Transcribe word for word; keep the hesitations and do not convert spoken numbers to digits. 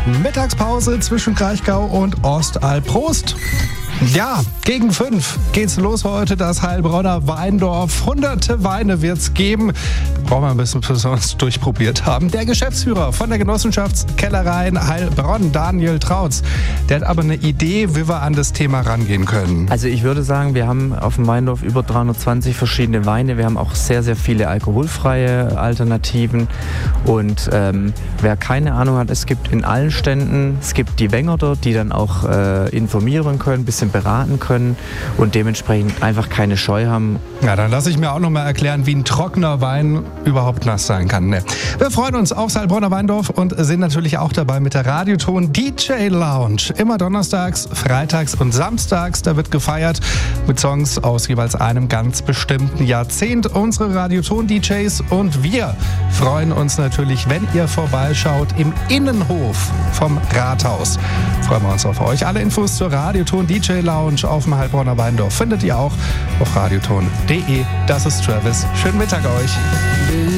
Mittagspause zwischen Kraichgau und Ostalb. Prost! Ja, gegen fünf geht's los heute, das Heilbronner Weindorf. Hunderte Weine wird's geben. Brauchen wir ein bisschen, bis wir uns durchprobiert haben. Der Geschäftsführer von der Genossenschaftskellereien Heilbronn, Daniel Trautz, der hat aber eine Idee, wie wir an das Thema rangehen können. Also ich würde sagen, wir haben auf dem Weindorf über dreihundertzwanzig verschiedene Weine. Wir haben auch sehr, sehr viele alkoholfreie Alternativen. Und ähm, wer keine Ahnung hat, es gibt in allen Ständen, es gibt die Wenger dort, die dann auch äh, informieren können, ein bisschen beraten können und dementsprechend einfach keine Scheu haben. Ja, dann lasse ich mir auch noch mal erklären, wie ein trockener Wein überhaupt nass sein kann. Ne? Wir freuen uns aufs Heilbronner Weindorf und sind natürlich auch dabei mit der Radioton D J Lounge. Immer donnerstags, freitags und samstags, da wird gefeiert mit Songs aus jeweils einem ganz bestimmten Jahrzehnt. Unsere Radioton-D Js und wir freuen uns natürlich, wenn ihr vorbeischaut im Innenhof vom Rathaus. Freuen wir uns auf euch. Alle Infos zur Radioton-D J Lounge auf dem Heilbronner Weindorf findet ihr auch auf radioton punkt de. Das ist Travis. Schönen Mittag euch.